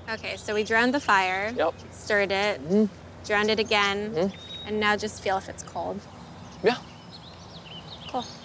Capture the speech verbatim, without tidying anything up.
Okay, so we drowned the fire. Yep. Stirred it. Mm-hmm. Drowned it again. Mm-hmm. And now just feel if it's cold. Yeah. Cool.